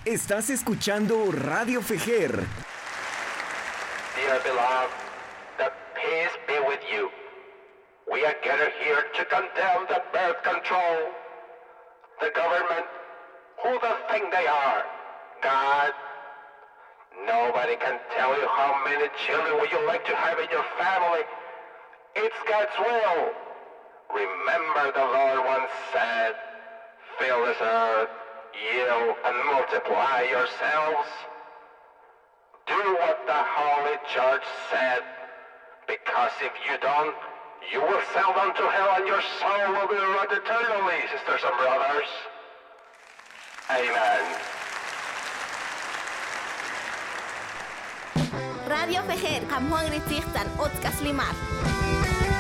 Estás escuchando Radio Fejer. Dear beloved, the peace be with you. We are gathered here to condemn the birth control. The government, who they think they are? God? Nobody can tell you how many children would you like to have in your family. It's God's will. Remember the Lord once said, fill this earth, yield and multiply yourselves. Do what the Holy Church said, because if you don't, you will sell them to hell and your soul will be ruined eternally, sisters and brothers. Amen. Radio Fejer kan hungrig tichten åt ska slimmar.